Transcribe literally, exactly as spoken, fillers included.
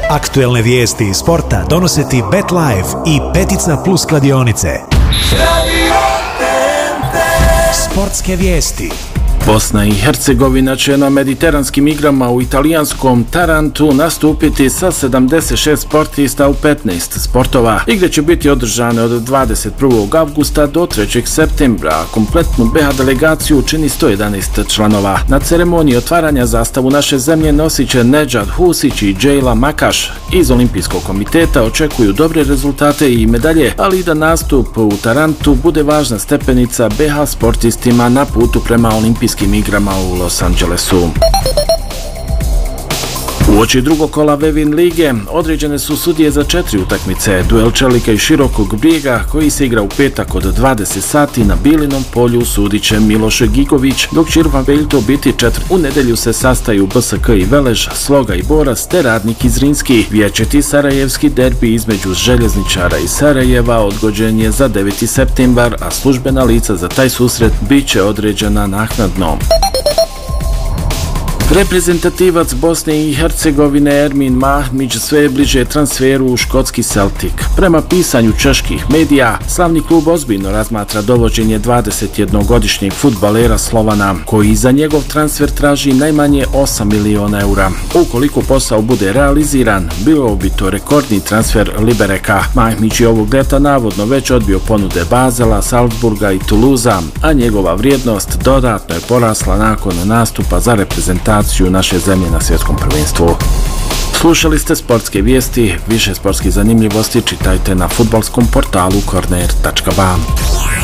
Aktuelne vijesti iz sporta donose ti BetLife i Petica Plus kladionice. Sportske vijesti. Bosna i Hercegovina će na mediteranskim igrama u italijanskom Tarantu nastupiti sa sedamdeset šest sportista u petnaest sportova. Igre će biti održane od dvadeset prvog avgusta do trećeg septembra, a kompletnu be ha delegaciju čini sto jedanaest članova. Na ceremoniji otvaranja zastavu naše zemlje nosit će Nedžad Husić i Džejla Makaš. Iz Olimpijskog komiteta očekuju dobre rezultate i medalje, ali i da nastup u Tarantu bude važna stepenica be ha sportistima na putu prema olimpijskim igrama u Los Angelesu. Uoči drugog kola Vevin lige određene su sudije za četiri utakmice. Duel Čelika i Širokog Brijega, koji se igra u petak od dvadeset sati na Bilinom polju, sudit će Miloš Gigović, dok će Irfan Veljko biti četvrt. U nedelju se sastaju B S K i Velež, Sloga i Boras te Radnik i Zrinski. Vječiti sarajevski derbi između Željezničara i Sarajeva odgođen je za deveti septembar, a službena lica za taj susret bit će određena naknadno. Reprezentativac Bosne i Hercegovine Ermin Mahmić sve je bliže transferu u škotski Celtic. Prema pisanju čeških medija, slavni klub ozbiljno razmatra dovođenje dvadesetjednogodišnjeg fudbalera Slovana, koji za njegov transfer traži najmanje osam miliona eura. Ukoliko posao bude realiziran, bio bi to rekordni transfer Libereka. Mahmić je ovog ljeta navodno već odbio ponude Bazela, Salzburga i Toulousea, a njegova vrijednost dodatno je porasla nakon nastupa za reprezentaciju naše zemlje na svjetskom prvenstvu. Slušali ste sportske vijesti, više sportskih zanimljivosti čitajte na fudbalskom portalu korner tačka ba.